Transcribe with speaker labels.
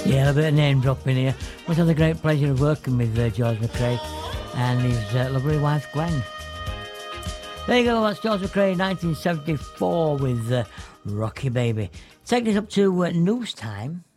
Speaker 1: Yeah, a bit of name dropping here. Must have the great pleasure of working with George McRae and his lovely wife Gwen. There you go, that's George McRae, 1974 with Rocky Baby. Taking us up to news time.